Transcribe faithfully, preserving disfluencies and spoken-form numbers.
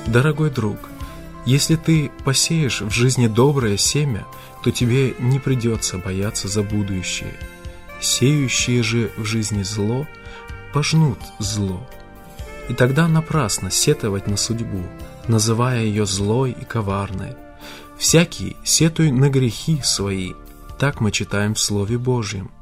Дорогой друг, если ты посеешь в жизни доброе семя, то тебе не придется бояться за будущее. Сеющие же в жизни зло пожнут зло. И тогда напрасно сетовать на судьбу, называя ее злой и коварной. Всякий сетуй на грехи свои, так мы читаем в Слове Божьем.